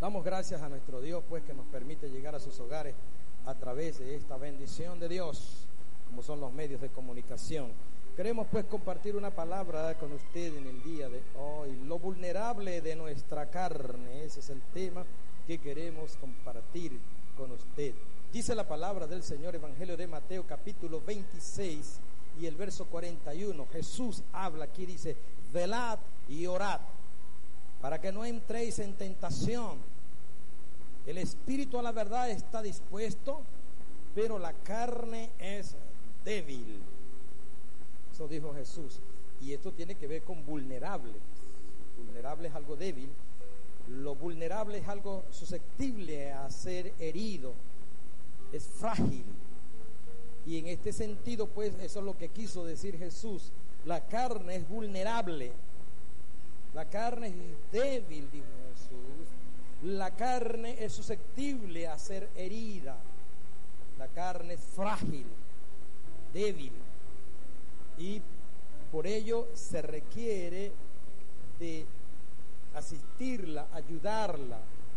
Damos gracias a nuestro Dios, pues, que nos permite llegar a sus hogares a través de esta bendición de Dios, como son los medios de comunicación. Queremos, pues, compartir una palabra con usted en el día de hoy. Lo vulnerable de nuestra carne, ese es el tema que queremos compartir con usted. Dice la palabra del Señor, Evangelio de Mateo, capítulo 26 y el verso 41. Jesús habla aquí, dice: velad y orad, para que no entréis en tentación. El espíritu a la verdad está dispuesto, pero la carne es débil. Eso dijo Jesús. Y esto tiene que ver con vulnerable. Vulnerable es algo débil. Lo vulnerable es algo susceptible a ser herido. Es frágil. Y en este sentido, pues, eso es lo que quiso decir Jesús. La carne es vulnerable. La carne es débil, dijo Jesús. La carne es susceptible a ser herida. La carne es frágil, débil. Y por ello se requiere de asistirla, ayudarla.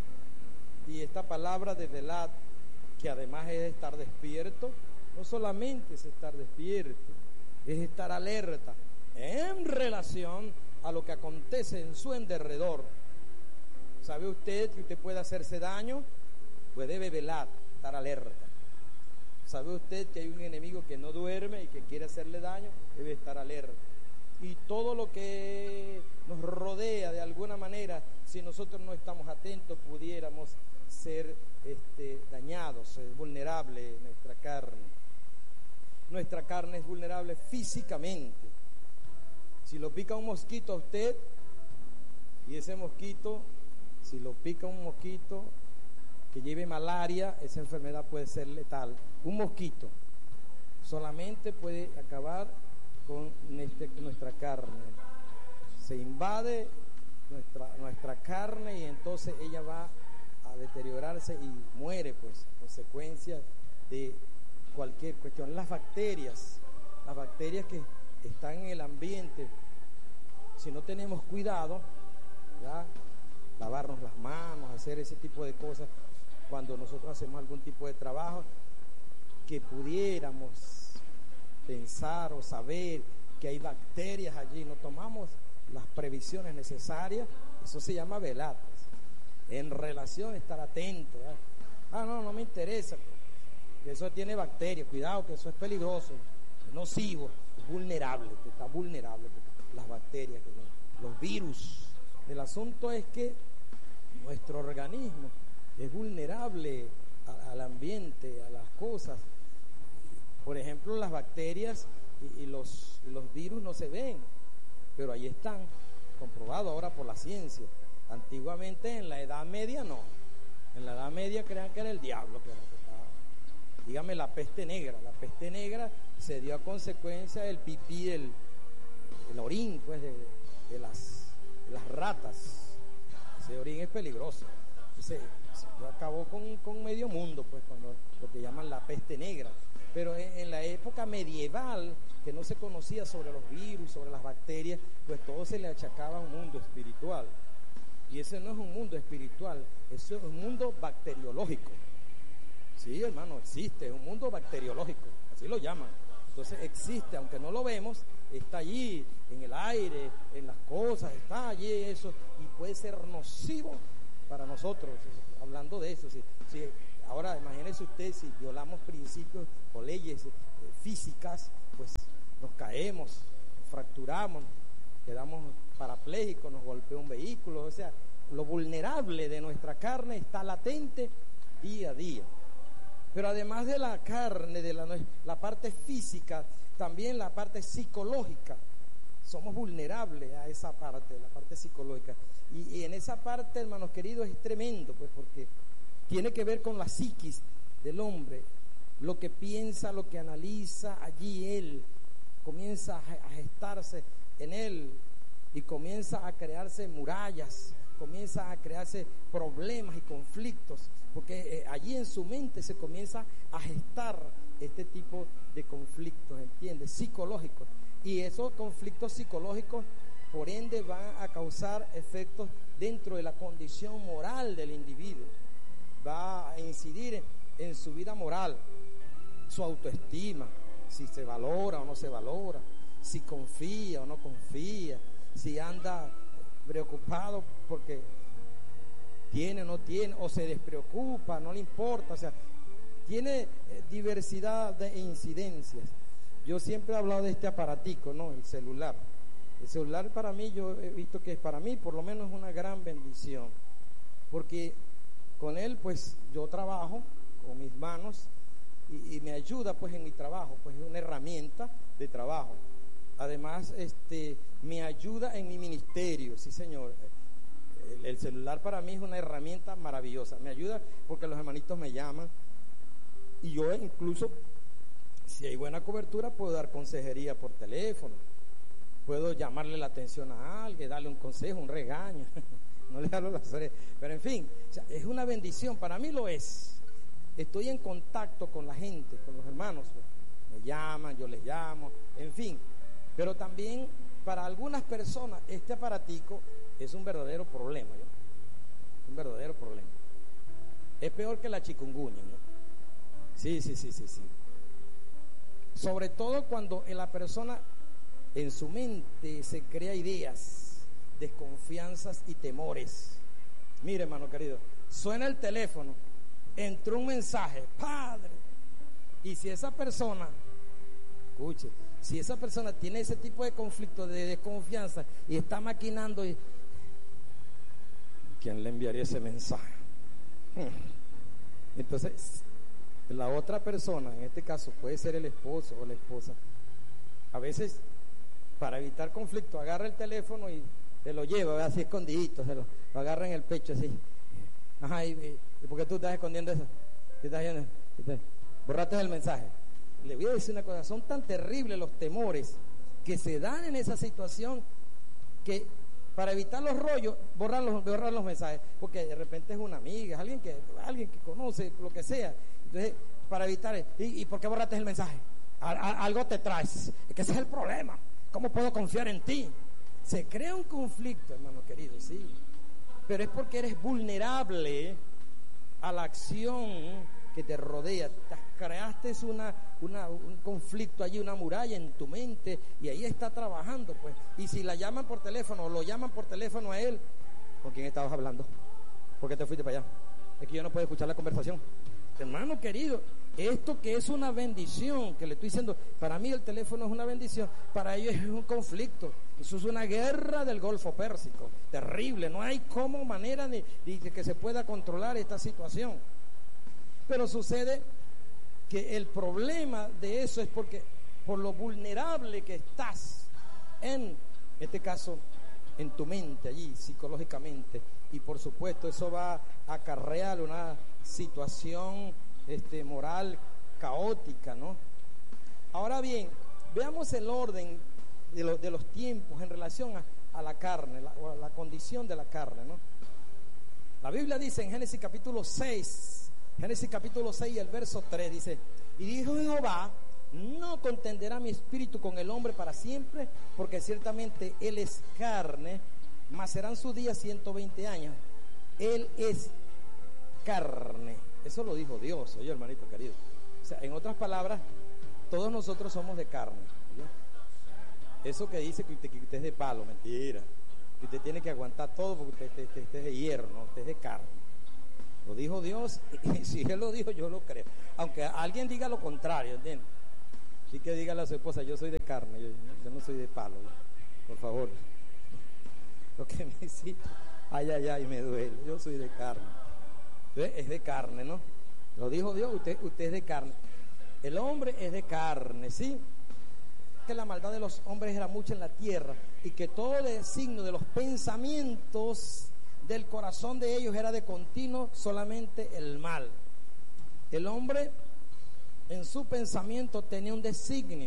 Y esta palabra de velad, que además es estar despierto, no solamente es estar despierto, es estar alerta en relación a lo que acontece en su derredor. ¿Sabe usted que usted puede hacerse daño? Pues debe velar, estar alerta. ¿Sabe usted que hay un enemigo que no duerme y que quiere hacerle daño? Debe estar alerta. Y todo lo que nos rodea de alguna manera, si nosotros no estamos atentos, pudiéramos ser dañados. Es vulnerable nuestra carne. Nuestra carne es vulnerable físicamente. Si lo pica un mosquito a usted, y ese mosquito, si lo pica un mosquito que lleve malaria, esa enfermedad puede ser letal. Un mosquito solamente puede acabar con nuestra carne. Se invade nuestra carne y entonces ella va a deteriorarse y muere, pues, a consecuencia de cualquier cuestión. Las bacterias que están en el ambiente, si no tenemos cuidado, ¿verdad?, lavarnos las manos, hacer ese tipo de cosas cuando nosotros hacemos algún tipo de trabajo, que pudiéramos pensar o saber que hay bacterias allí, no tomamos las previsiones necesarias, eso se llama velar. En relación, estar atento, ¿verdad? No me interesa, que eso tiene bacterias, cuidado, que eso es peligroso, es nocivo, es vulnerable, que está vulnerable, las bacterias, los virus. El asunto es que nuestro organismo es vulnerable al ambiente, a las cosas. Por ejemplo, las bacterias y los virus no se ven, pero ahí están, comprobado ahora por la ciencia. Antiguamente, en la Edad Media, no. En la Edad Media creían que era el diablo, que estaba. Dígame, la peste negra. La peste negra se dio a consecuencia del pipí, el orín, pues, de las ratas. Ese orín es peligroso. Entonces, acabó con medio mundo, pues, cuando lo que llaman la peste negra. Pero en la época medieval, que no se conocía sobre los virus, sobre las bacterias, pues todo se le achacaba a un mundo espiritual. Y ese no es un mundo espiritual, eso es un mundo bacteriológico. Sí, hermano, existe, es un mundo bacteriológico, así lo llaman. Entonces existe, aunque no lo vemos, está allí, en el aire, en las cosas, está allí eso, y puede ser nocivo para nosotros, hablando de eso. Si ahora imagínese usted, si violamos principios o leyes físicas, pues nos caemos, nos fracturamos, quedamos parapléjicos, nos golpea un vehículo. O sea, lo vulnerable de nuestra carne está latente día a día. Pero además de la carne, de la parte física, también la parte psicológica. Somos vulnerables a esa parte, la parte psicológica. Y en esa parte, hermanos queridos, es tremendo, pues, porque tiene que ver con la psiquis del hombre. Lo que piensa, lo que analiza, allí él comienza a gestarse en él y comienza a crearse murallas, comienza a crearse problemas y conflictos, porque allí en su mente se comienza a gestar este tipo de conflictos, ¿entiendes? Psicológicos. Y esos conflictos psicológicos, por ende, van a causar efectos dentro de la condición moral del individuo, va a incidir en su vida moral, su autoestima, si se valora o no se valora, si confía o no confía, si anda preocupado porque tiene o no tiene, o se despreocupa, no le importa, o sea, tiene diversidad de incidencias. Yo siempre he hablado de este aparatico, ¿no? El celular. El celular para mí, yo he visto que para mí por lo menos es una gran bendición, porque con él pues yo trabajo con mis manos y me ayuda pues en mi trabajo, pues es una herramienta de trabajo. Además me ayuda en mi ministerio, sí señor. El celular para mí es una herramienta maravillosa, me ayuda porque los hermanitos me llaman y yo incluso, si hay buena cobertura, puedo dar consejería por teléfono, puedo llamarle la atención a alguien, darle un consejo, un regaño, no le hablo las orejas, pero en fin, o sea, es una bendición, para mí lo es. Estoy en contacto con la gente, con los hermanos, me llaman, yo les llamo, en fin, pero también para algunas personas este aparatico es un verdadero problema, ¿no? Un verdadero problema. Es peor que la chikungunya, ¿no? Sí. Sobre todo cuando en la persona, en su mente se crea ideas, desconfianzas y temores. Mire, hermano querido, suena el teléfono, entró un mensaje, Padre, y si esa persona, escuche, si esa persona tiene ese tipo de conflicto de desconfianza y está maquinando, ¿quién le enviaría ese mensaje? Entonces, la otra persona, en este caso puede ser el esposo o la esposa, a veces para evitar conflicto agarra el teléfono y se lo lleva así escondidito, lo agarra en el pecho así. Ajá, ¿y por qué tú estás escondiendo eso? ¿Qué estás haciendo? Borraste el mensaje. Le voy a decir una cosa, son tan terribles los temores que se dan en esa situación que para evitar los rollos, borrar los mensajes, porque de repente es una amiga, es alguien que conoce, lo que sea. Entonces, para evitar, ¿y por qué borraste el mensaje? Algo te traes, es que ese es el problema. ¿Cómo puedo confiar en ti? Se crea un conflicto, hermano querido, sí, pero es porque eres vulnerable a la acción que te rodea. Creaste un conflicto allí, una muralla en tu mente, y ahí está trabajando, pues. Y si la llaman por teléfono o lo llaman por teléfono a él, ¿con quién estabas hablando? ¿Por qué te fuiste para allá? Es que yo no puedo escuchar la conversación. Hermano querido, esto que es una bendición, que le estoy diciendo, para mí el teléfono es una bendición, para ellos es un conflicto. Eso es una guerra del Golfo Pérsico, terrible, no hay cómo manera de que se pueda controlar esta situación. Pero sucede que el problema de eso es porque por lo vulnerable que estás, en este caso, en tu mente allí, psicológicamente, y por supuesto eso va a acarrear una situación moral caótica, ¿no? Ahora bien, veamos el orden de los tiempos en relación a la carne, o a la condición de la carne, ¿no? La Biblia dice en Génesis capítulo 6 y el verso 3 dice: y dijo Jehová, no contenderá mi espíritu con el hombre para siempre, porque ciertamente él es carne, mas serán sus días 120 años. Él es carne. Eso lo dijo Dios, oye, hermanito querido. O sea, en otras palabras, todos nosotros somos de carne, ¿sí? Eso que dice que usted es de palo, mentira. Que usted tiene que aguantar todo porque usted es de hierro, ¿no? Usted es de carne. Lo dijo Dios, y si Él lo dijo, yo lo creo. Aunque alguien diga lo contrario, ¿entiendes? Sí, que dígale a su esposa: yo soy de carne, yo no soy de palo, por favor. Lo que me hiciste, ay, me duele, yo soy de carne. Entonces, es de carne, ¿no? Lo dijo Dios, usted es de carne. El hombre es de carne, ¿sí? Que la maldad de los hombres era mucha en la tierra, y que todo designio de los pensamientos del corazón de ellos era de continuo solamente el mal. El hombre en su pensamiento tenía un designio,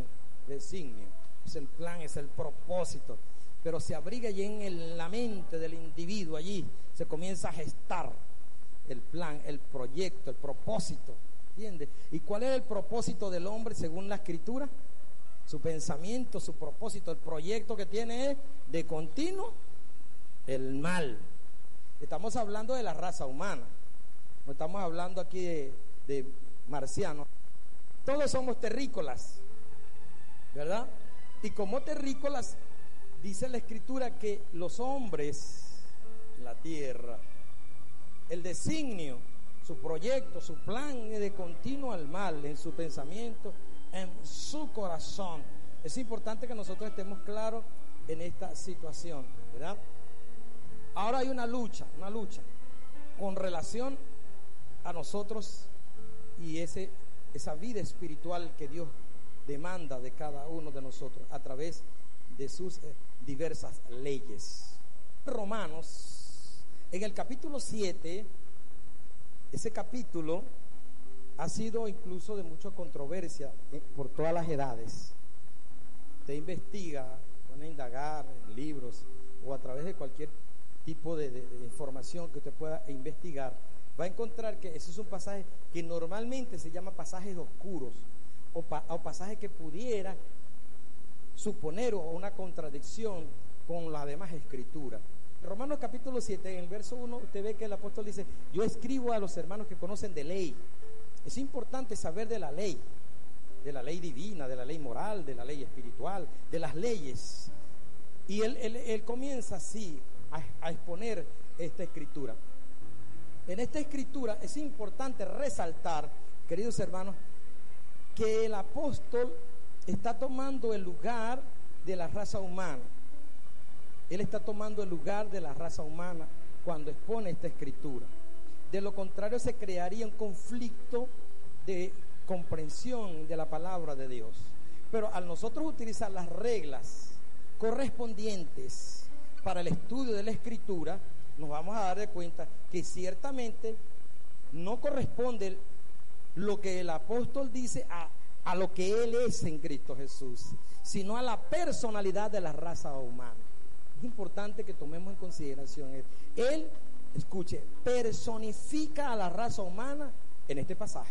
es el plan, es el propósito, pero se abriga allí en la mente del individuo, allí se comienza a gestar el plan, el proyecto, el propósito, ¿entiendes? ¿Y cuál es el propósito del hombre según la Escritura? Su pensamiento, su propósito, el proyecto que tiene es de continuo el mal. Estamos hablando de la raza humana. No estamos hablando aquí de marcianos. Todos somos terrícolas, ¿verdad? Y como terrícolas, dice la Escritura que los hombres, la tierra, el designio, su proyecto, su plan es de continuo al mal en su pensamiento, en su corazón. Es importante que nosotros estemos claros en esta situación, ¿verdad? Ahora hay una lucha con relación a nosotros y esa vida espiritual que Dios demanda de cada uno de nosotros a través de sus diversas leyes. Romanos, en el capítulo 7, ese capítulo ha sido incluso de mucha controversia por todas las edades. Usted investiga, puede indagar en libros o a través de cualquier tipo de información que usted pueda investigar, va a encontrar que ese es un pasaje que normalmente se llama pasajes oscuros o pasajes que pudiera suponer una contradicción con la demás escritura. Romanos capítulo 7, en el verso 1, usted ve que el apóstol dice: yo escribo a los hermanos que conocen de ley. Es importante saber de la ley divina, de la ley moral, de la ley espiritual, de las leyes. Y él comienza así a exponer esta escritura. En esta escritura es importante resaltar, queridos hermanos, que el apóstol está tomando el lugar de la raza humana. Él está tomando el lugar de la raza humana cuando expone esta escritura. De lo contrario, se crearía un conflicto de comprensión de la palabra de Dios. Pero al nosotros utilizar las reglas correspondientes para el estudio de la escritura, nos vamos a dar de cuenta que ciertamente no corresponde lo que el apóstol dice a lo que él es en Cristo Jesús, sino a la personalidad de la raza humana. Es importante que tomemos en consideración él, escuche, personifica a la raza humana en este pasaje.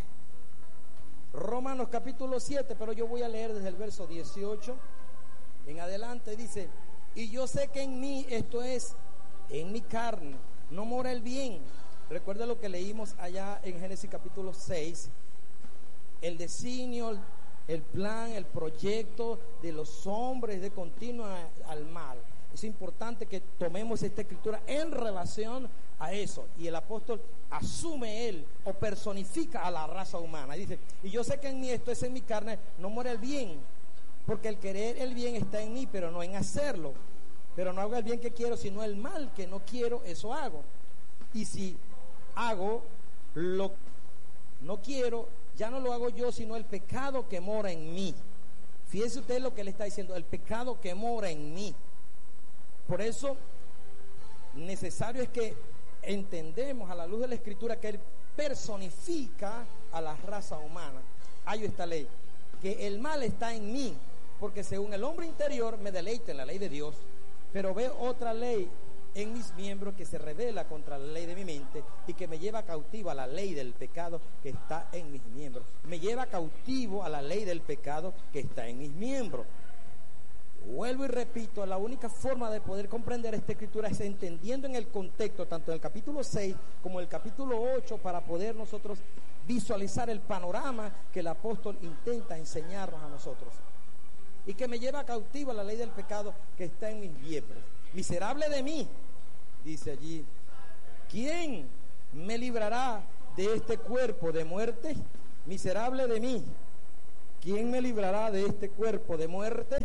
Romanos capítulo 7, pero yo voy a leer desde el verso 18 en adelante. Dice: y yo sé que en mí, esto es, en mi carne, no mora el bien. Recuerda lo que leímos allá en Génesis capítulo 6, el designio, el plan, el proyecto de los hombres de continuo al mal. Es importante que tomemos esta escritura en relación a eso. Y el apóstol asume él o personifica a la raza humana. Y dice: y yo sé que en mí, esto es, en mi carne, no mora el bien, porque el querer el bien está en mí, pero no en hacerlo. Pero no hago el bien que quiero, sino el mal que no quiero, eso hago. Y si hago lo que no quiero, ya no lo hago yo, sino el pecado que mora en mí. Fíjese usted lo que él está diciendo: el pecado que mora en mí. Por eso, necesario es que entendemos a la luz de la escritura que él personifica a la raza humana. Hay esta ley, que el mal está en mí, porque según el hombre interior me deleito en la ley de Dios, pero veo otra ley en mis miembros que se revela contra la ley de mi mente y que me lleva cautivo a la ley del pecado que está en mis miembros. Me lleva cautivo a la ley del pecado que está en mis miembros. Vuelvo y repito, la única forma de poder comprender esta escritura es entendiendo en el contexto, tanto en el capítulo 6 como en el capítulo 8, para poder nosotros visualizar el panorama que el apóstol intenta enseñarnos a nosotros. Y que me lleva cautivo a la ley del pecado que está en mis miembros. Miserable de mí, dice allí, ¿quién me librará de este cuerpo de muerte? Miserable de mí, ¿quién me librará de este cuerpo de muerte?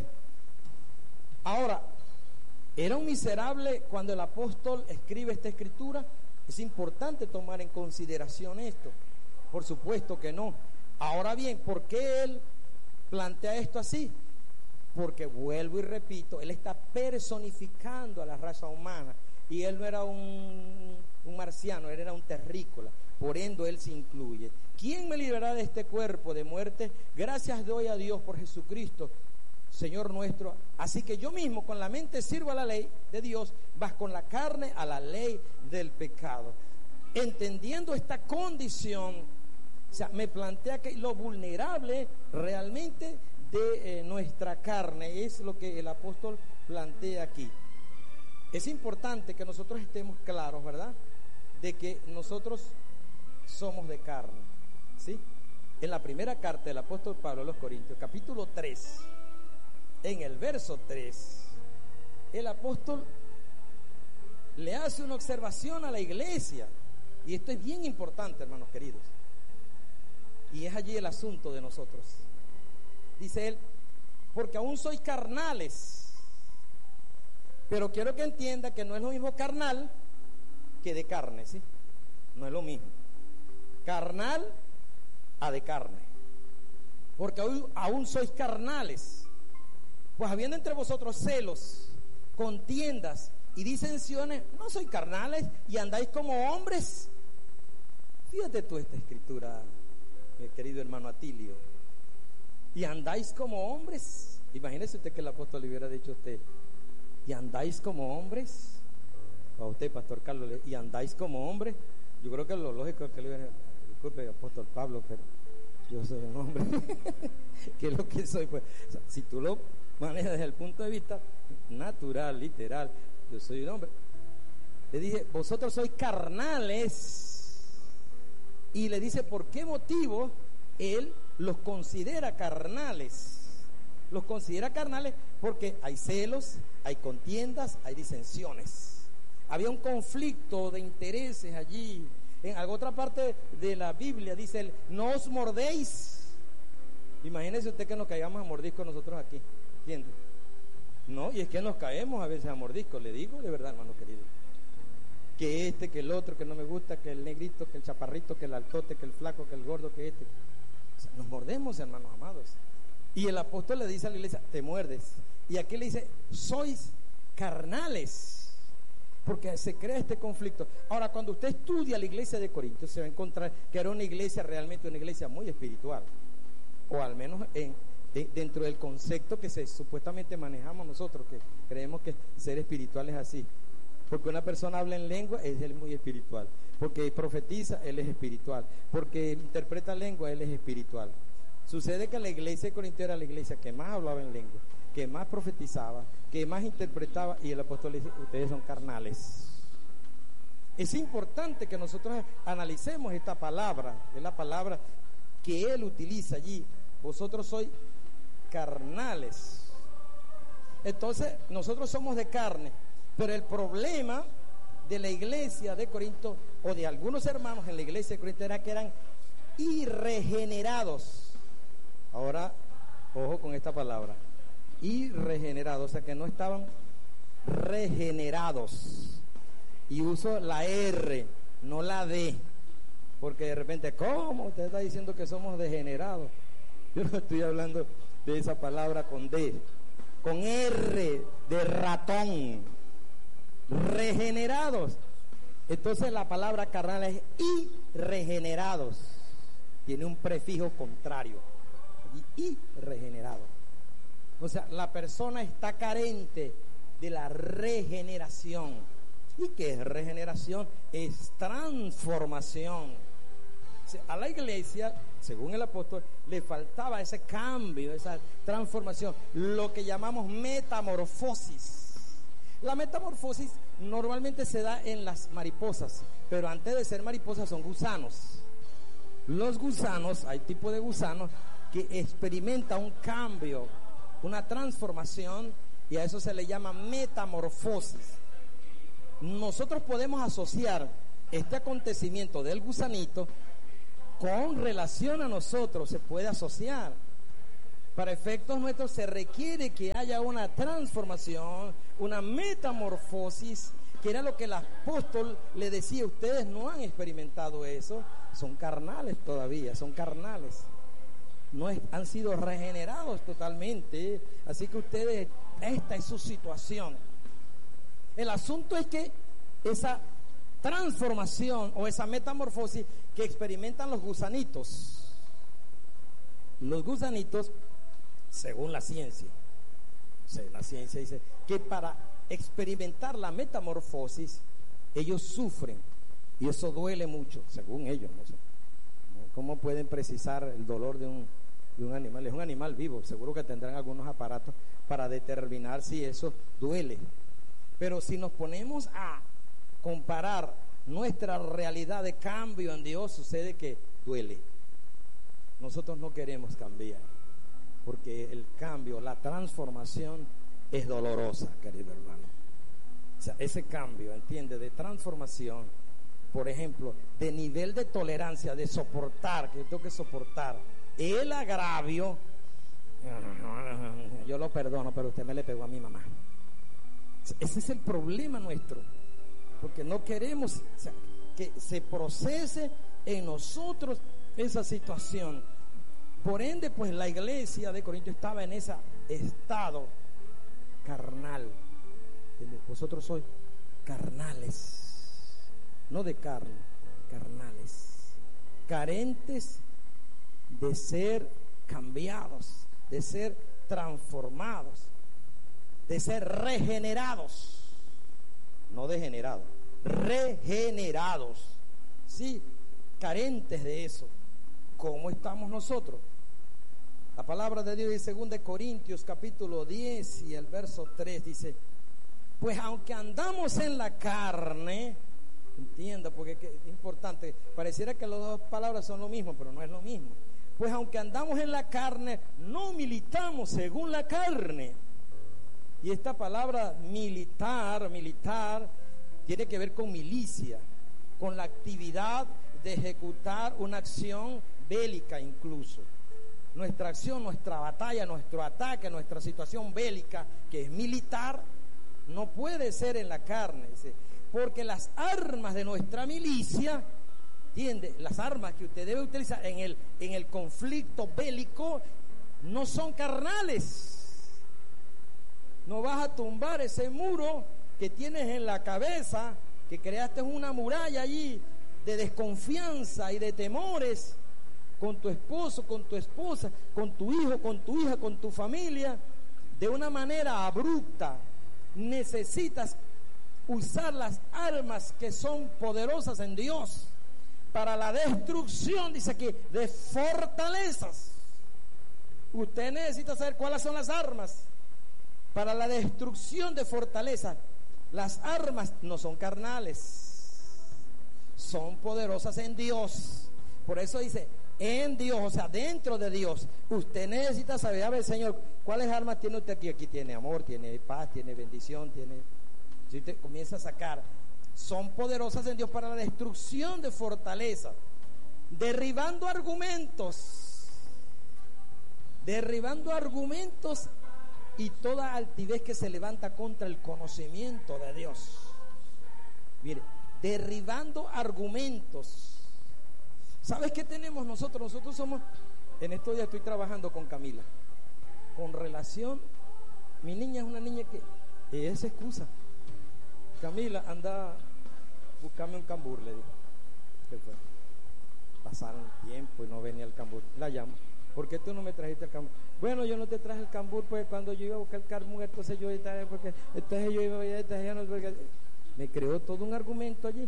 Ahora, ¿era un miserable cuando el apóstol escribe esta escritura? Es importante tomar en consideración esto. Por supuesto que no. Ahora bien, ¿por qué él plantea esto así? Porque, vuelvo y repito, él está personificando a la raza humana. Y él no era un marciano, él era un terrícola. Por ende, él se incluye. ¿Quién me librará de este cuerpo de muerte? Gracias doy a Dios por Jesucristo, Señor nuestro. Así que yo mismo con la mente sirvo a la ley de Dios, mas con la carne a la ley del pecado. Entendiendo esta condición, o sea, me plantea que lo vulnerable realmente de nuestra carne es lo que el apóstol plantea aquí. Es importante que nosotros estemos claros, ¿verdad?, de que nosotros somos de carne, ¿sí? En la primera carta del apóstol Pablo a los Corintios, capítulo 3, en el verso 3, el apóstol le hace una observación a la iglesia, y esto es bien importante, hermanos queridos, y es allí el asunto de nosotros. Dice él: porque aún sois carnales, pero quiero que entienda que no es lo mismo carnal que de carne, ¿sí? No es lo mismo carnal a de carne, porque aún sois carnales, pues habiendo entre vosotros celos, contiendas y disensiones, ¿no sois carnales y andáis como hombres? Fíjate tú esta escritura, mi querido hermano Atilio. Y andáis como hombres. Imagínese usted que el apóstol le hubiera dicho a usted: y andáis como hombres. O a usted, pastor Carlos, y andáis como hombres. Yo creo que lo lógico es que le hubiera: disculpe, apóstol Pablo, pero yo soy un hombre. ¿Qué es lo que soy? Pues, o sea, si tú lo manejas desde el punto de vista natural, literal, yo soy un hombre. Le dije: vosotros sois carnales. Y le dice por qué motivo él los considera carnales. Los considera carnales porque hay celos, hay contiendas, hay disensiones. Había un conflicto de intereses allí. En alguna otra parte de la Biblia dice él: no os mordéis. Imagínese usted que nos caigamos a mordiscos nosotros aquí, ¿entiende? No, y es que nos caemos a veces a mordiscos, le digo de verdad, hermano querido. Que que el otro, que no me gusta, que el negrito, que el chaparrito, que el altote, que el flaco, que el gordo, que este. O sea, nos mordemos, hermanos amados. Y el apóstol le dice a la iglesia: te muerdes. Y aquí le dice: sois carnales, porque se crea este conflicto. Ahora, cuando usted estudia la iglesia de Corinto, se va a encontrar que era una iglesia, realmente una iglesia muy espiritual, o al menos dentro del concepto que supuestamente manejamos nosotros, que creemos que ser espiritual es así. Porque una persona habla en lengua, es él muy espiritual. Porque profetiza, él es espiritual. Porque interpreta lengua, él es espiritual. Sucede que la iglesia de Corinto era la iglesia que más hablaba en lengua, que más profetizaba, que más interpretaba, y el apóstol dice: ustedes son carnales. Es importante que nosotros analicemos esta palabra, es la palabra que él utiliza allí: vosotros sois carnales. Entonces, nosotros somos de carne. Pero el problema de la iglesia de Corinto, o de algunos hermanos en la iglesia de Corinto, era que eran irregenerados. Ahora, ojo con esta palabra: irregenerados, o sea que no estaban regenerados. Y uso la R, no la D, porque de repente, ¿cómo usted está diciendo que somos degenerados? Yo no estoy hablando de esa palabra con D, con R de ratón. Regenerados. Entonces la palabra carnal es irregenerados, tiene un prefijo contrario, y regenerado. O sea, la persona está carente de la regeneración. ¿Y qué es regeneración? Es transformación. O sea, a la iglesia, según el apóstol, le faltaba ese cambio, esa transformación, lo que llamamos metamorfosis. La metamorfosis normalmente se da en las mariposas, pero antes de ser mariposas son gusanos. Los gusanos, hay tipo de gusanos que experimentan un cambio, una transformación, y a eso se le llama metamorfosis. Nosotros podemos asociar este acontecimiento del gusanito con relación a nosotros, se puede asociar. Para efectos nuestros se requiere que haya una transformación, una metamorfosis, que era lo que el apóstol le decía: ustedes no han experimentado eso, son carnales todavía, son carnales, no han sido regenerados totalmente, así que ustedes, esta es su situación. El asunto es que esa transformación o esa metamorfosis que experimentan los gusanitos, según la ciencia dice que para experimentar la metamorfosis ellos sufren, y eso duele mucho, según ellos. No sé cómo pueden precisar el dolor de un animal. Es un animal vivo, seguro que tendrán algunos aparatos para determinar si eso duele. Pero si nos ponemos a comparar nuestra realidad de cambio en Dios, sucede que duele. Nosotros no queremos cambiar, porque el cambio, la transformación es dolorosa, querido hermano. O sea, ese cambio, entiende, de transformación, por ejemplo, de nivel de tolerancia, de soportar, que yo tengo que soportar el agravio. Yo lo perdono, pero usted me le pegó a mi mamá. Ese es el problema nuestro, porque no queremos, o sea, que se procese en nosotros esa situación. Por ende, pues la iglesia de Corinto estaba en ese estado carnal. Vosotros sois carnales, no de carne, carnales, carentes de ser cambiados, de ser transformados, de ser regenerados, no degenerados, regenerados, sí, carentes de eso. ¿Cómo estamos nosotros? La palabra de Dios en 2 Corintios capítulo 10 y el verso 3 dice: pues aunque andamos en la carne, entienda, porque es importante, pareciera que las dos palabras son lo mismo, pero no es lo mismo. Pues aunque andamos en la carne, no militamos según la carne. Y esta palabra militar, tiene que ver con milicia, con la actividad de ejecutar una acción bélica incluso. Nuestra acción, nuestra batalla, nuestro ataque, nuestra situación bélica, que es militar, no puede ser en la carne, porque las armas de nuestra milicia, ¿entiende? Las armas que usted debe utilizar en el conflicto bélico no son carnales. No vas a tumbar ese muro que tienes en la cabeza, que creaste una muralla allí de desconfianza y de temores con tu esposo, con tu esposa, con tu hijo, con tu hija, con tu familia, de una manera abrupta. Necesitas usar las armas que son poderosas en Dios para la destrucción, dice aquí, de fortalezas. Usted necesita saber cuáles son las armas para la destrucción de fortalezas. Las armas no son carnales, son poderosas en Dios. Por eso dice en Dios, o sea, dentro de Dios. Usted necesita saber, a ver, Señor, ¿cuáles armas tiene usted aquí? Aquí tiene amor, tiene paz, tiene bendición, tiene... Si usted comienza a sacar, son poderosas en Dios para la destrucción de fortaleza, derribando argumentos y toda altivez que se levanta contra el conocimiento de Dios. Mire, derribando argumentos. ¿Sabes qué tenemos nosotros? Nosotros somos, en estos días estoy trabajando con Camila, con relación, mi niña es una niña que ella se excusa. Camila, anda, búscame un cambur, le digo. ¿Qué fue? Pasaron tiempo y no venía el cambur. La llamo: ¿por qué tú no me trajiste el cambur? Bueno, yo no te traje el cambur, pues cuando yo iba a buscar el cambur, entonces yo iba, porque me creó todo un argumento allí.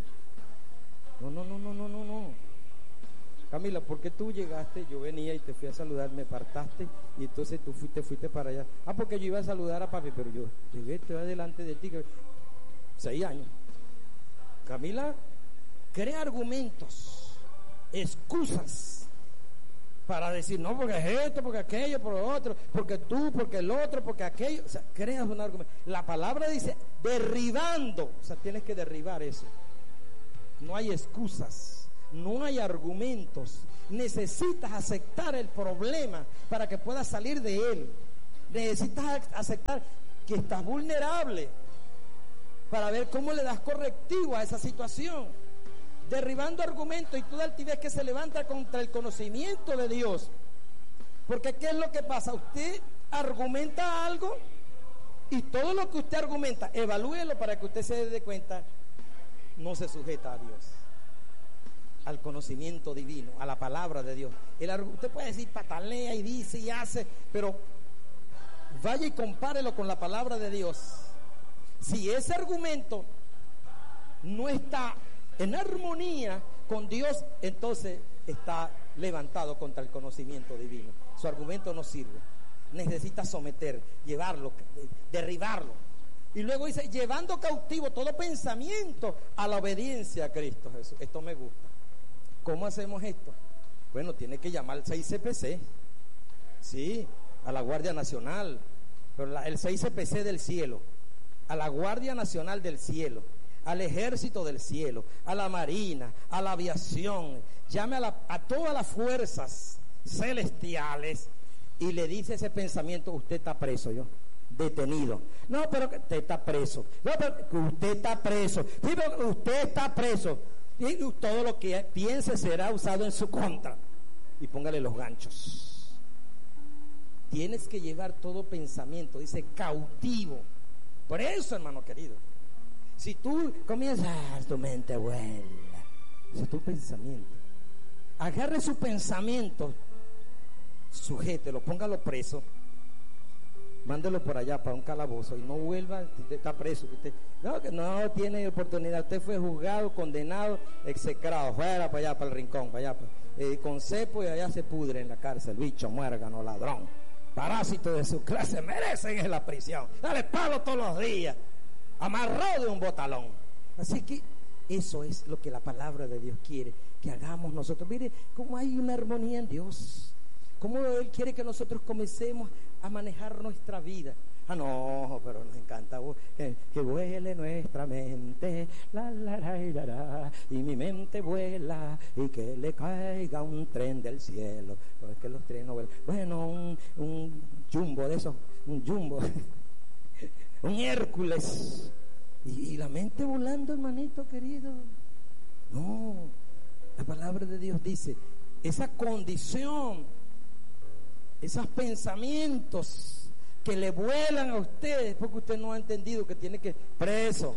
No. Camila, ¿por qué tú llegaste? Yo venía y te fui a saludar, me apartaste y entonces tú fuiste para allá. Porque yo iba a saludar a papi, pero yo llegué, estoy delante de ti, 6 años. Camila crea argumentos, excusas para decir, no, porque es esto, porque aquello, por lo otro, porque tú, porque el otro, porque aquello. O sea, creas un argumento. La palabra dice derribando, o sea, tienes que derribar eso. No hay excusas, no hay argumentos. Necesitas aceptar el problema para que puedas salir de él. Necesitas aceptar que estás vulnerable para ver cómo le das correctivo a esa situación. Derribando argumentos y toda altivez que se levanta contra el conocimiento de Dios. Porque ¿qué es lo que pasa? Usted argumenta algo y todo lo que usted argumenta, evalúelo para que usted se dé cuenta, no se sujeta a Dios, al conocimiento divino, a la palabra de Dios. Usted puede decir, patalea y dice y hace, pero vaya y compárelo con la palabra de Dios. Si ese argumento no está en armonía con Dios, entonces está levantado contra el conocimiento divino. Su argumento no sirve. Necesita someter, llevarlo, derribarlo. Y luego dice, llevando cautivo todo pensamiento a la obediencia a Cristo Jesús. Esto me gusta. ¿Cómo hacemos esto? Bueno, tiene que llamar al 6CPC, sí, a la Guardia Nacional, pero el 6CPC del cielo, a la Guardia Nacional del cielo, al Ejército del cielo, a la Marina, a la aviación, llame a todas las fuerzas celestiales y le dice ese pensamiento: usted está preso, detenido. No, pero que usted está preso. No, pero que usted está preso. Sí, pero que usted está preso. Y todo lo que piense será usado en su contra. Y póngale los ganchos. Tienes que llevar todo pensamiento, dice, cautivo. Por eso, hermano querido, si tú comienzas, tu mente vuela. Ese es tu pensamiento. Agarre su pensamiento, sujételo, póngalo preso, mándelo por allá para un calabozo y no vuelva. Está preso. Usted no tiene oportunidad. Usted fue juzgado, condenado, execrado. Fuera para allá, para el rincón, para allá, con cepo, y allá se pudre en la cárcel. Bicho, muérgano, ladrón, parásito de su clase, merecen en la prisión. Dale palo todos los días, amarrado de un botalón. Así que eso es lo que la palabra de Dios quiere que hagamos nosotros. Mire cómo hay una armonía en Dios, cómo Él quiere que nosotros comencemos a manejar nuestra vida. Ah, no, pero nos encanta que vuele nuestra mente, y mi mente vuela, y que le caiga un tren del cielo. Pero es que los trenes no vuelan. Bueno, un jumbo de esos, un jumbo, un Hércules, y la mente volando, hermanito querido. No, la palabra de Dios dice, esa condición, esos pensamientos que le vuelan a ustedes porque usted no ha entendido que tiene que preso.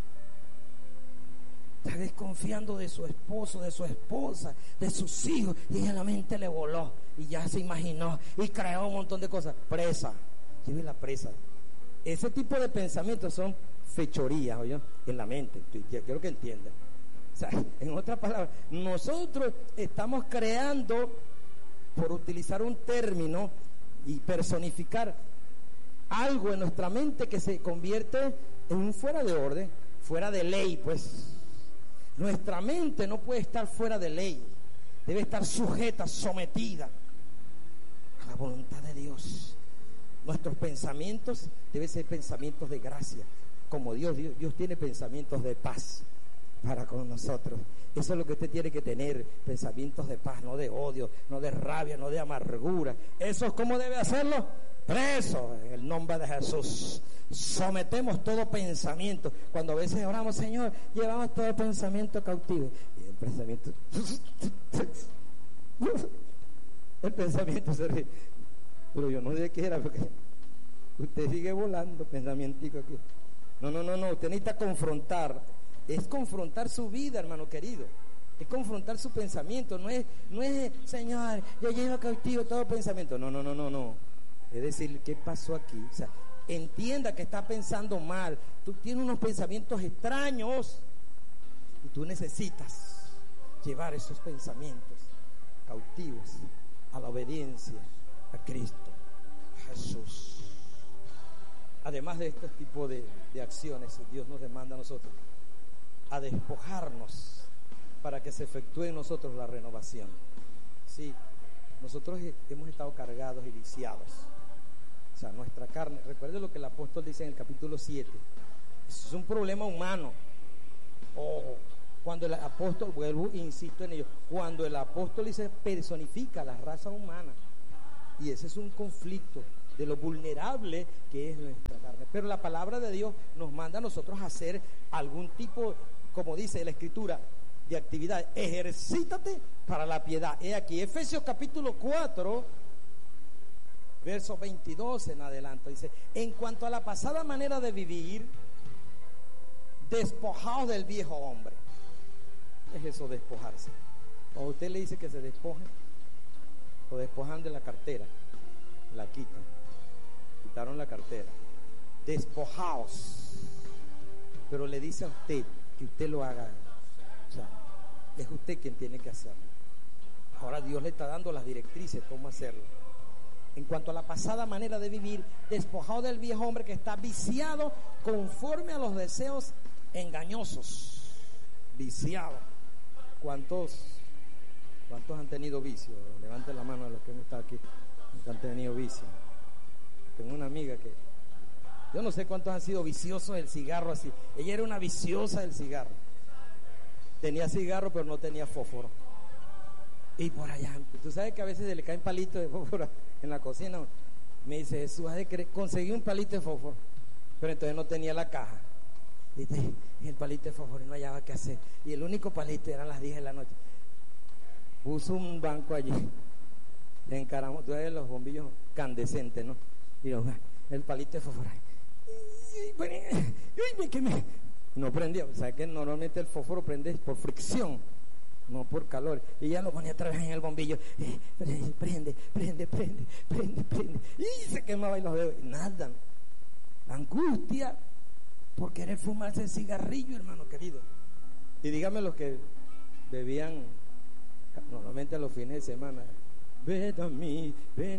Está desconfiando de su esposo, de su esposa, de sus hijos, y a la mente le voló y ya se imaginó y creó un montón de cosas. Presa, lleve la presa. Ese tipo de pensamientos son fechorías, ¿oyó? En la mente. Quiero que entiendan. O sea, en otras palabras, nosotros estamos creando, por utilizar un término y personificar algo en nuestra mente que se convierte en un fuera de orden, fuera de ley. Pues nuestra mente no puede estar fuera de ley, debe estar sujeta, sometida a la voluntad de Dios. Nuestros pensamientos deben ser pensamientos de gracia, como Dios tiene pensamientos de paz para con nosotros. Eso es lo que usted tiene que tener, pensamientos de paz, no de odio, no de rabia, no de amargura. Eso es como debe hacerlo, preso en el nombre de Jesús. Sometemos todo pensamiento. Cuando a veces oramos, Señor, llevamos todo pensamiento cautivo, y el pensamiento se ríe. Pero yo no sé qué era, porque usted sigue volando, pensamientico aquí. No, usted necesita confrontar. Es confrontar su vida, hermano querido. Es confrontar su pensamiento. No es Señor, yo llevo cautivo todo pensamiento. No. Es decir, ¿qué pasó aquí? O sea, entienda que está pensando mal. Tú tienes unos pensamientos extraños y tú necesitas llevar esos pensamientos cautivos a la obediencia a Cristo Jesús. Además de este tipo de acciones, Dios nos demanda a nosotros a despojarnos para que se efectúe en nosotros la renovación. Sí, nosotros hemos estado cargados y viciados. O sea, nuestra carne, recuerde lo que el apóstol dice en el capítulo 7, es un problema humano. Cuando el apóstol, vuelvo, insisto en ello, cuando el apóstol dice personifica la raza humana, y ese es un conflicto de lo vulnerable que es nuestra carne. Pero la palabra de Dios nos manda a nosotros a hacer algún tipo, como dice la Escritura, de actividad. Ejercítate para la piedad. He aquí, Efesios capítulo 4, verso 22 en adelante, dice: en cuanto a la pasada manera de vivir, despojaos del viejo hombre. ¿Qué es eso, despojarse? Cuando usted le dice que se despojen, lo despojan de la cartera, la quitan. Quitaron la cartera. Despojaos. Pero le dice a usted que usted lo haga. O sea, es usted quien tiene que hacerlo. Ahora Dios le está dando las directrices cómo hacerlo. en cuanto a la pasada manera de vivir, despojado del viejo hombre que está viciado conforme a los deseos engañosos. Viciado. ¿Cuántos han tenido vicio? Levanten la mano a los que no están aquí, que han tenido vicio. Tengo una amiga que, yo no sé cuántos han sido viciosos del cigarro así. Ella era una viciosa del cigarro. Tenía cigarro pero no tenía fósforo. Y por allá, tú sabes que a veces se le caen palitos de fósforo en la cocina. Me dice, Jesús, conseguí un palito de fósforo, pero entonces no tenía la caja. Y el palito de fósforo no hallaba qué hacer. Y el único palito eran las 10 de la noche. Puso un banco allí. Le encaramos, tú sabes, los bombillos candescentes, ¿no? Y el palito de fósforo. No prendía. O sea que normalmente el fósforo prende por fricción, no por calor. Y ya lo ponía otra vez en el bombillo. Prende. Y se quemaba y los dedos. Nada. Angustia por querer fumarse el cigarrillo, hermano querido. Y dígame los que bebían normalmente a los fines de semana. Ven a mí.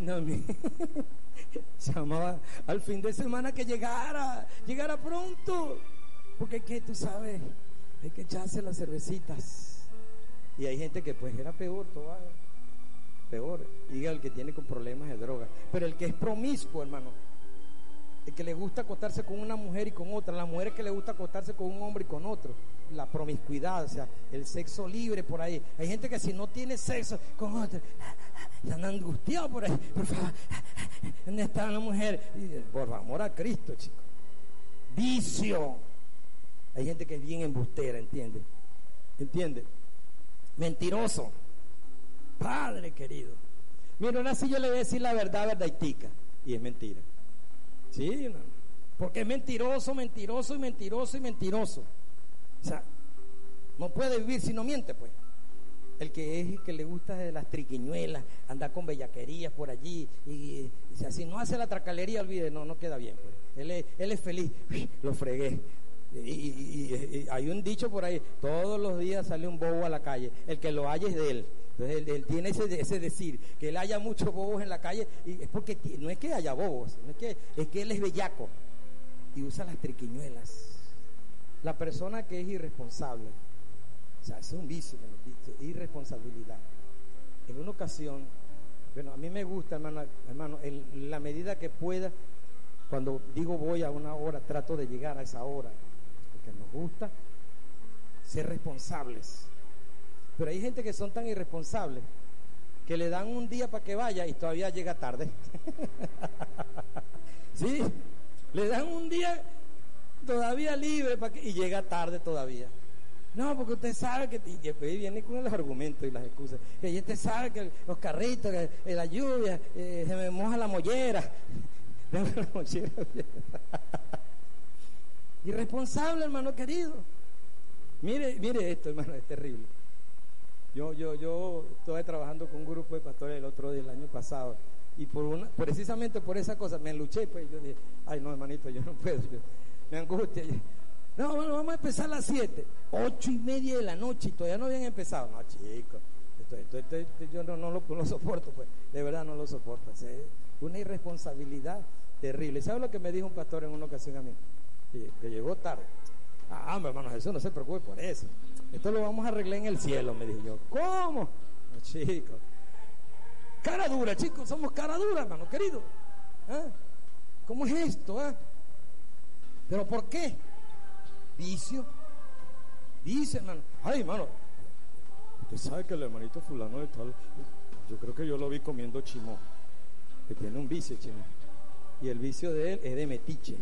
Llamaba al fin de semana que llegara pronto. Porque que tú sabes, hay que echarse las cervecitas. Y hay gente que pues era peor todavía. Peor. Diga el que tiene con problemas de droga. Pero el que es promiscuo, hermano, el que le gusta acostarse con una mujer y con otra, la mujer que le gusta acostarse con un hombre y con otro, la promiscuidad, o sea, el sexo libre por ahí. Hay gente que si no tiene sexo con otro, están angustiados por ahí. Por favor, ¿dónde está la mujer? Y, por amor a Cristo, chicos. Vicio. Hay gente que es bien embustera, ¿entiende? Mentiroso. Padre querido. Mira, ahora sí yo le voy a decir la verdad, verdadítica, y es mentira. Sí, hermano. Porque es mentiroso. O sea, no puede vivir si no miente, pues. El que le gusta de las triquiñuelas, andar con bellaquerías por allí, y si no hace la tracalería, olvide, no queda bien, pues. Él es feliz. Lo fregué. Y hay un dicho por ahí: todos los días sale un bobo a la calle, el que lo haya es de él. Entonces él tiene ese decir, que él haya muchos bobos en la calle, y es porque no es que haya bobos, es que él es bellaco y usa las triquiñuelas. La persona que es irresponsable, o sea, es un vicio, irresponsabilidad. En una ocasión, bueno, a mí me gusta, hermano, en la medida que pueda, cuando digo voy a una hora, trato de llegar a esa hora, porque nos gusta ser responsables. Pero hay gente que son tan irresponsables que le dan un día para que vaya y todavía llega tarde. Sí, le dan un día todavía libre y llega tarde todavía. No, porque usted sabe que viene con los argumentos y las excusas. Que usted sabe que los carritos, que la lluvia, se me moja la mollera. Irresponsable, hermano querido. Mire esto, hermano, es terrible. Yo estuve trabajando con un grupo de pastores el otro día, el año pasado, y precisamente por esa cosa me luché, pues yo dije, ay no, hermanito, yo no puedo, me angustia. No, bueno, vamos a empezar a las 7, 8:30 de la noche y todavía no habían empezado. No, chicos, yo no lo soporto, pues, de verdad no lo soporto. Es una irresponsabilidad terrible. ¿Sabes lo que me dijo un pastor en una ocasión a mí? Que llegó tarde. Hombre, hermano Jesús, no se preocupe por eso. Esto lo vamos a arreglar en el cielo, me dije yo. ¿Cómo? No, chicos. Cara dura, chicos, somos cara dura, hermano querido. ¿Cómo es esto? ¿Pero por qué? Vicio, hermano. Ay, hermano, usted sabe que el hermanito fulano de tal, yo creo que yo lo vi comiendo chimó, que tiene un vicio, chimó. Y el vicio de él es de metiche.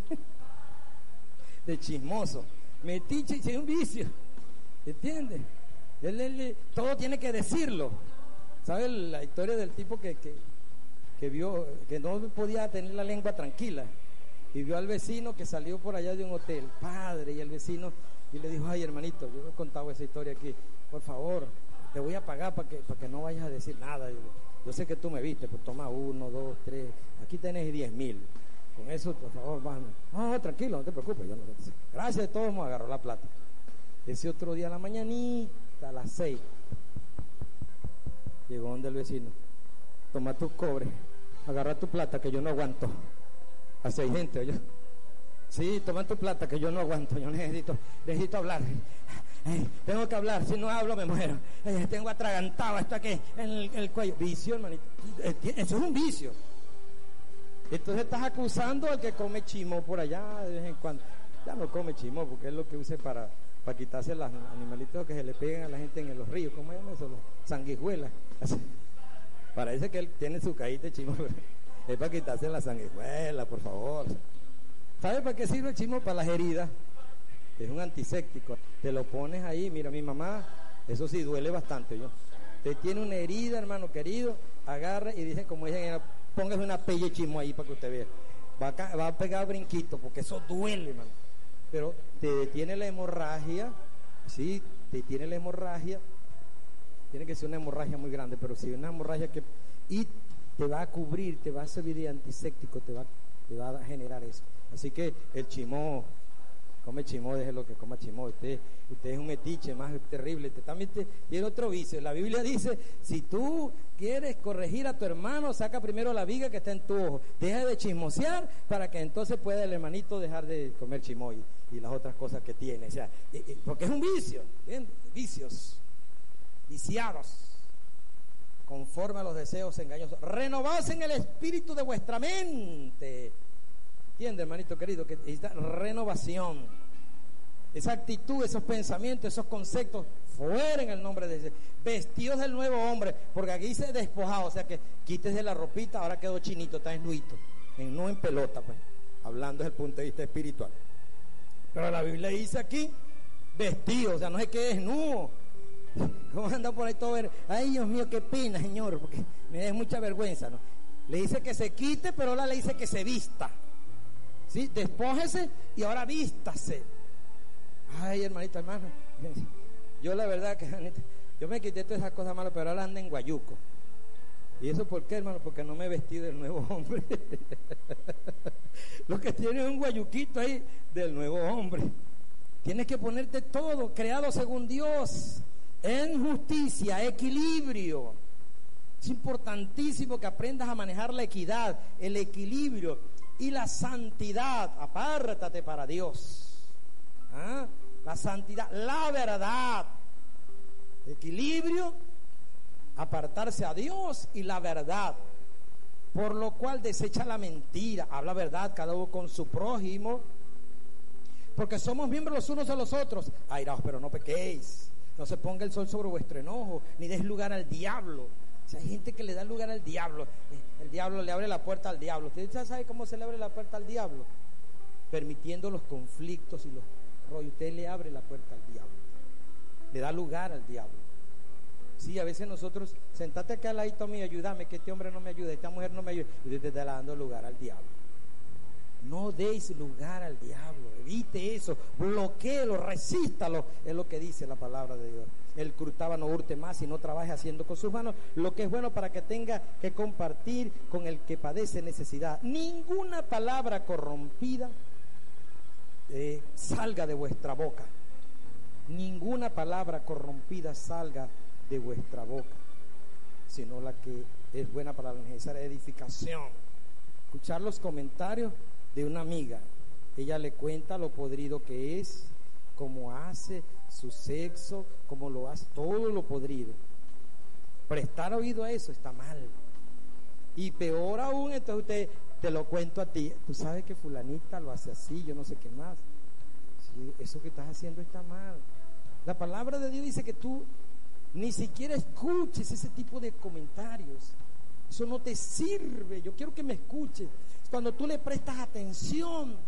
De chismoso. Metiche y es un vicio. ¿Entiendes? Él todo tiene que decirlo. ¿Sabes la historia del tipo que vio, que no podía tener la lengua tranquila? Y vio al vecino que salió por allá de un hotel, padre, y el vecino, y le dijo, ay hermanito, yo he contado esa historia aquí, por favor, te voy a pagar para que no vayas a decir nada. Yo sé que tú me viste, pues toma 1, 2, 3, aquí tenés 10,000. Con eso, por favor, vámonos. No, tranquilo, no te preocupes. Yo no, gracias de todos modos, agarró la plata. Ese otro día a la mañanita, a las 6, llegó donde el vecino. Toma tus cobres. agarra tu plata que yo no aguanto. Así hay gente, oye. Sí, toma tu plata que yo no aguanto, yo necesito hablar. Tengo que hablar, si no hablo me muero. Tengo atragantado esto aquí en el cuello. Vicio, hermanito. Eso es un vicio. Entonces estás acusando al que come chimo por allá de vez en cuando. Ya no come chimo porque es lo que use para quitarse los animalitos que se le pegan a la gente en los ríos. ¿Cómo llaman eso? Los sanguijuelas. Así. Parece que él tiene su caída de chimo, pero es para quitarse la sanguijuela, por favor. ¿Sabes para qué sirve el chimo? Para las heridas. Es un antiséptico. Te lo pones ahí. Mira, mi mamá, eso sí duele bastante. Te tiene una herida, hermano querido, agarra y dice, como dicen, póngase una pelle chimo ahí para que usted vea. Va a pegar brinquito, porque eso duele, hermano. Pero te detiene la hemorragia. Sí, te detiene la hemorragia. Tiene que ser una hemorragia muy grande, pero si una hemorragia y te va a cubrir, te va a servir de antiséptico, te va a generar eso. Así que el chimó, come chimó, deje lo que coma chimó. Usted es un metiche más terrible. Usted también tiene otro vicio. La Biblia dice, si tú quieres corregir a tu hermano, saca primero la viga que está en tu ojo. Deja de chismosear para que entonces pueda el hermanito dejar de comer chimó y las otras cosas que tiene. O sea, porque es un vicio, ¿entiendes? Vicios, viciados, conforme a los deseos engañosos. Renovaos en el espíritu de vuestra mente. ¿Entiende, hermanito querido? Que necesita renovación. Esa actitud, esos pensamientos, esos conceptos, fuera en el nombre de Dios. Vestidos del nuevo hombre, porque aquí dice despojado, o sea que quites de la ropita, ahora quedó chinito, está desnudito, no en pelota, pues, hablando desde el punto de vista espiritual. Pero la Biblia dice aquí, vestido, o sea, no es que desnudo. ¿Cómo anda por ahí todo? Ay, Dios mío, qué pena, Señor, porque me da mucha vergüenza, ¿no? Le dice que se quite, pero ahora le dice que se vista. ¿Sí? Despójese y ahora vístase. Ay, hermanita, hermano. Yo la verdad que yo me quité todas esas cosas malas, pero ahora ando en guayuco. ¿Y eso por qué, hermano? Porque no me he vestido del nuevo hombre. Lo que tiene es un guayuquito ahí del nuevo hombre. Tienes que ponerte todo, creado según Dios, en justicia, equilibrio. Es importantísimo que aprendas a manejar la equidad, el equilibrio y la santidad. Apártate para Dios. ¿Ah? La santidad, la verdad, equilibrio, apartarse a Dios y la verdad, por lo cual desecha la mentira, habla verdad cada uno con su prójimo, porque somos miembros los unos de los otros. Airaos, pero no pequéis, no se ponga el sol sobre vuestro enojo, ni des lugar al diablo. O sea, hay gente que le da lugar al diablo. El diablo le abre la puerta al diablo. ¿Usted sabe cómo se le abre la puerta al diablo? Permitiendo los conflictos y los rollos. Usted le abre la puerta al diablo, le da lugar al diablo. Sí, a veces nosotros, sentate acá al ladito mío, ayúdame, que este hombre no me ayuda, esta mujer no me ayuda, y usted está dando lugar al diablo. No deis lugar al diablo, evite eso, bloquéelo, resístalo, es lo que dice la palabra de Dios. El que hurtaba no hurte más y no trabaje haciendo con sus manos lo que es bueno para que tenga que compartir con el que padece necesidad. Ninguna palabra corrompida salga de vuestra boca. Ninguna palabra corrompida salga de vuestra boca, sino la que es buena para la necesaria edificación. Escuchar los comentarios de una amiga. Ella le cuenta lo podrido que es, cómo hace su sexo, cómo lo hace, todo lo podrido. Prestar oído a eso está mal. Y peor aún, entonces usted, te lo cuento a ti, tú sabes que fulanita lo hace así, yo no sé qué más. Sí, eso que estás haciendo está mal. La palabra de Dios dice que tú ni siquiera escuches ese tipo de comentarios. Eso no te sirve. Yo quiero que me escuches. Cuando tú le prestas atención